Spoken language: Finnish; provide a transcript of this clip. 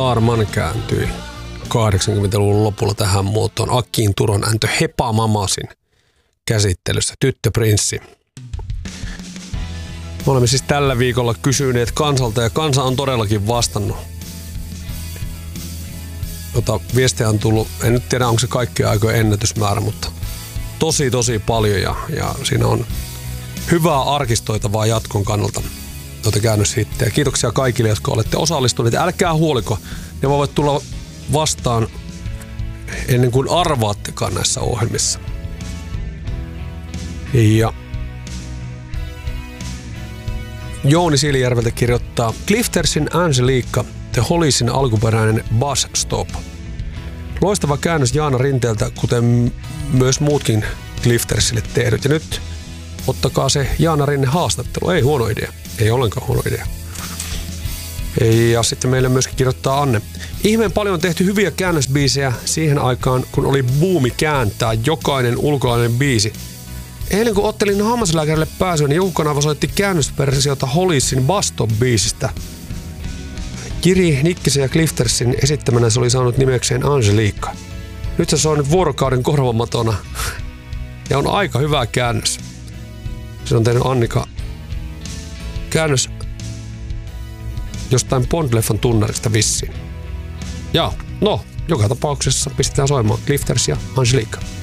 Starman kääntyi 80-luvun lopulla tähän muotoon Akkiin Turon äntö Hepa Mamasin käsittelyssä Tyttöprinssi. Me olemme siis tällä viikolla kysyneet kansalta ja kansa on todellakin vastannut. Viestejä on tullut, en nyt tiedä onko se kaikkien aikojen ennätysmäärä, mutta tosi paljon ja siinä on hyvää arkistoitavaa jatkon kannalta käännöshittejä. Kiitoksia kaikille, jotka olette osallistuneet. Älkää huoliko, ne voivat tulla vastaan ennen kuin arvaattekaan näissä ohjelmissa. Ja Jouni Siilijärveltä kirjoittaa Cliftersin Angelica, The Hollisin alkuperäinen Bus Stop. Loistava käännös Jaana Rinteeltä, kuten myös muutkin Cliftersille tehdyt. Ja nyt ottakaa se Jaana Rinne haastattelu. Ei huono idea. Ei ollenkaan huono idea. Ja sitten meille myöskin kirjoittaa Anne. Ihmeen paljon on tehty hyviä käännösbiisejä siihen aikaan, kun oli buumi kääntää jokainen ulkolainen biisi. Eilen kun ottelin hammaslääkärille pääsyä, niin Jukka Nava soitti käännösversiota Hollisin Bus Stop-biisistä. Jiri Nikkisen ja Cliftersin esittämänä se oli saanut nimekseen Angelica. Nyt se on nyt vuorokauden korvamatona ja on aika hyvä käännös. Se on tehnyt Annika käännös jostain Bond-leffan tunnarista vissiin. Ja no, joka tapauksessa pistetään soimaan Clifters ja Angelica.